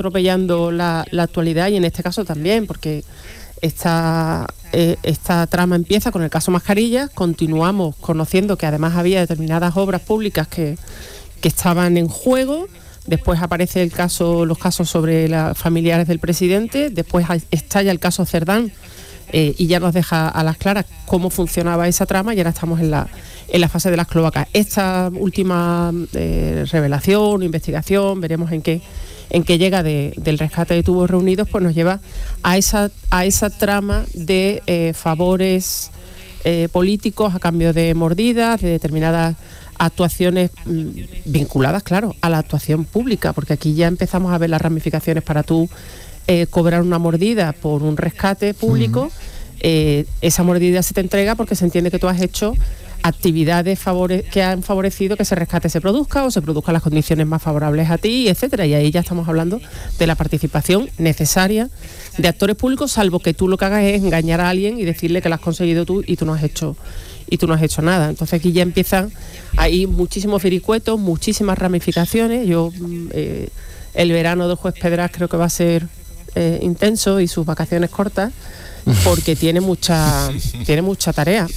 atropellando la actualidad, y en este caso también, porque esta trama empieza con el caso Mascarillas. Continuamos conociendo que además había determinadas obras públicas que estaban en juego. Después aparece los casos sobre los familiares del presidente. Después estalla el caso Cerdán, y ya nos deja a las claras cómo funcionaba esa trama, y ahora estamos en la fase de las cloacas. Esta última revelación o investigación, veremos en qué llega del rescate de tubos reunidos, pues nos lleva a esa trama de favores políticos a cambio de mordidas, de determinadas actuaciones vinculadas, claro, a la actuación pública, porque aquí ya empezamos a ver las ramificaciones para tú cobrar una mordida por un rescate público. Esa mordida se te entrega porque se entiende que tú has hecho actividades que han favorecido que ese rescate se produzca o se produzcan las condiciones más favorables a ti, etcétera. Y ahí ya estamos hablando de la participación necesaria de actores públicos, salvo que tú lo que hagas es engañar a alguien y decirle que lo has conseguido tú y tú no has hecho nada. Entonces aquí ya empiezan ahí muchísimos vericuetos, muchísimas ramificaciones. El verano del juez Pedraz creo que va a ser intenso, y sus vacaciones cortas, porque tiene mucha tarea,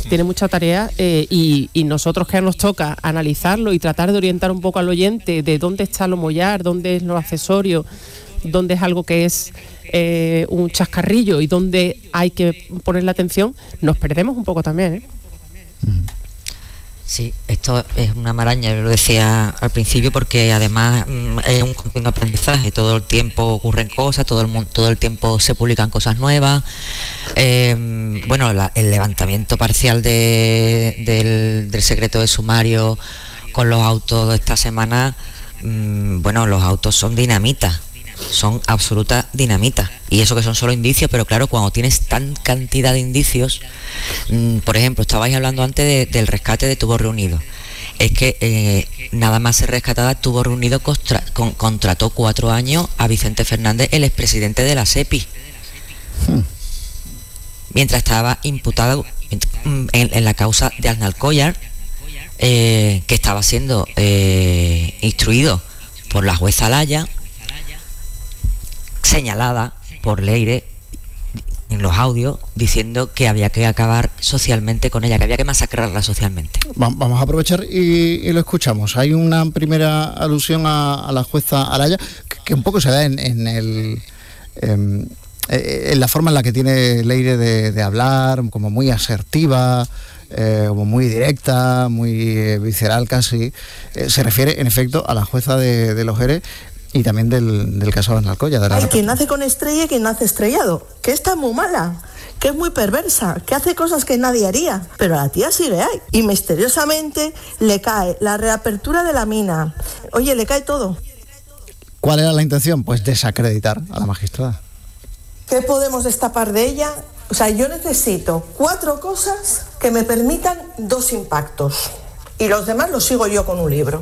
y nosotros, que nos toca analizarlo y tratar de orientar un poco al oyente de dónde está lo mollar, dónde es lo accesorio, dónde es algo que es un chascarrillo y dónde hay que poner la atención, nos perdemos un poco también, Sí, esto es una maraña, yo lo decía al principio, porque además es un continuo aprendizaje. Todo el tiempo ocurren cosas, todo el tiempo se publican cosas nuevas. El levantamiento parcial del secreto de sumario con los autos de esta semana, los autos son dinamita. Son absoluta dinamita, y eso que son solo indicios, pero claro, cuando tienes tan cantidad de indicios, por ejemplo, estabais hablando antes del rescate de Tubos Reunidos. Es que nada más ser rescatada, Tubos Reunidos contrató 4 años a Vicente Fernández, el expresidente de la SEPI, mientras estaba imputado en la causa de Aznalcóllar, que estaba siendo instruido por la jueza Laya, señalada por Leire en los audios, diciendo que había que acabar socialmente con ella, que había que masacrarla socialmente. Vamos a aprovechar y lo escuchamos. Hay una primera alusión a la jueza Alaya, que un poco se da en la forma en la que tiene Leire de hablar, como muy asertiva, como muy directa, muy visceral casi. Se refiere, en efecto, a la jueza de Los Jerez, y también del caso de Aznalcóllar. Hay quien nace con estrella y quien nace estrellado, que está muy mala, que es muy perversa, que hace cosas que nadie haría, pero la tía sigue ahí, y misteriosamente le cae la reapertura de la mina. Oye, le cae todo. ¿Cuál era la intención? Pues desacreditar a la magistrada. ¿Qué podemos destapar de ella? O sea, yo necesito 4 cosas que me permitan 2 impactos, y los demás los sigo yo con un libro.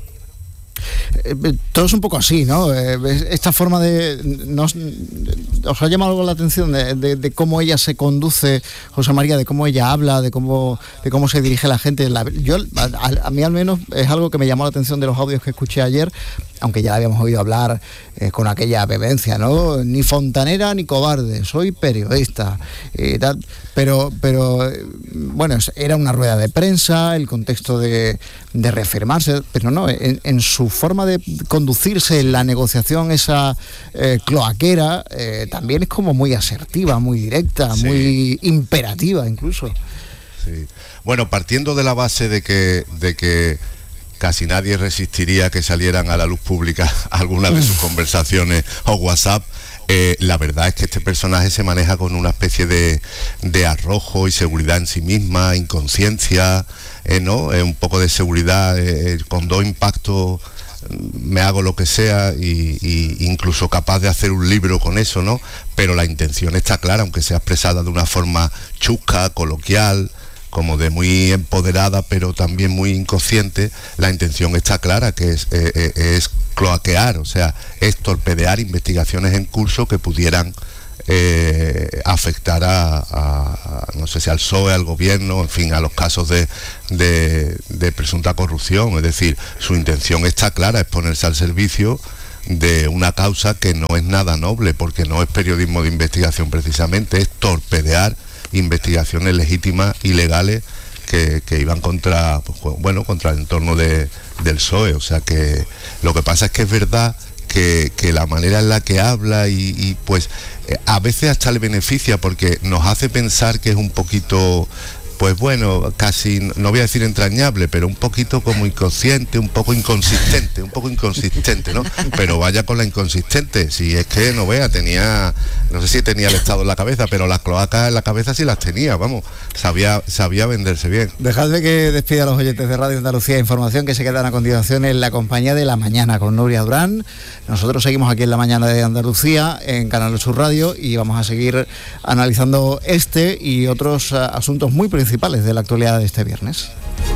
Todo es un poco así, ¿no? Esta forma ¿os ha llamado algo la atención de cómo ella se conduce, José María, de cómo ella habla, de cómo se dirige la gente? A mí al menos es algo que me llamó la atención de los audios que escuché ayer, aunque ya la habíamos oído hablar con aquella vehemencia, ¿no? Ni fontanera ni cobarde, soy periodista, tal. Pero bueno, era una rueda de prensa, el contexto de reafirmarse, pero no, en su forma de conducirse en la negociación esa cloaquera, también es como muy asertiva, muy directa, sí, muy imperativa incluso. Sí. Bueno, partiendo de la base de que casi nadie resistiría a que salieran a la luz pública algunas de sus conversaciones o WhatsApp, la verdad es que este personaje se maneja con una especie de arrojo y seguridad en sí misma, inconsciencia, ¿no? Un poco de seguridad, con 2 impactos me hago lo que sea, y incluso capaz de hacer un libro con eso, ¿no? Pero la intención está clara, aunque sea expresada de una forma chusca, coloquial, como de muy empoderada, pero también muy inconsciente. La intención está clara, que es cloaquear, o sea, es torpedear investigaciones en curso que pudieran afectar a no sé si al PSOE, al gobierno, en fin, a los casos de presunta corrupción. Es decir, su intención está clara, es ponerse al servicio de una causa que no es nada noble, porque no es periodismo de investigación precisamente, es torpedear investigaciones legítimas y legales que iban contra, pues, bueno, contra el entorno del PSOE. O sea que lo que pasa es que es verdad que la manera en la que habla y pues a veces hasta le beneficia, porque nos hace pensar que es un poquito, pues bueno, casi, no voy a decir entrañable, pero un poquito como inconsciente, un poco inconsistente, ¿no? Pero vaya con la inconsistente, si es que no vea, no sé si tenía el Estado en la cabeza, pero las cloacas en la cabeza sí las tenía, vamos, sabía venderse bien. Dejadme que despida a los oyentes de Radio Andalucía, información que se quedan a continuación en la compañía de La Mañana con Nuria Durán. Nosotros seguimos aquí en La Mañana de Andalucía, en Canal Sur Radio, y vamos a seguir analizando este y otros asuntos muy principales de la actualidad de este viernes.